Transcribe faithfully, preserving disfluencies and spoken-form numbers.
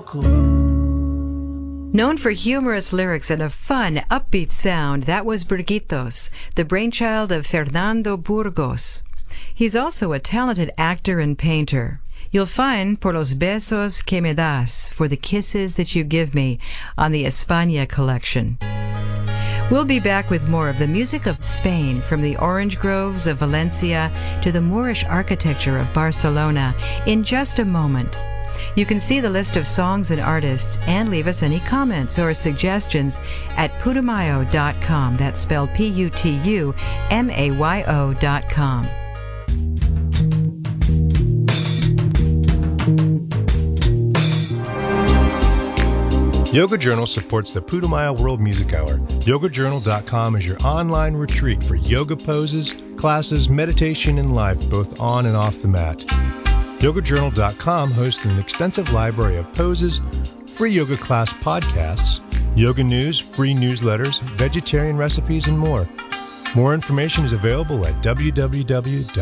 loco. Known for humorous lyrics and a fun, upbeat sound, that was Brigitos, the brainchild of Fernando Burgos. He's also a talented actor and painter. You'll find Por los besos que me das, for the kisses that you give me, on the España collection. We'll be back with more of the music of Spain, from the orange groves of Valencia to the Moorish architecture of Barcelona, in just a moment. You can see the list of songs and artists and leave us any comments or suggestions at putumayo dot com. That's spelled P U T U M A Y O dot com. Yoga Journal supports the Putumayo World Music Hour. yoga journal dot com is your online retreat for yoga poses, classes, meditation, and life, both on and off the mat. yoga journal dot com hosts an extensive library of poses, free yoga class podcasts, yoga news, free newsletters, vegetarian recipes, and more. More information is available at w w w dot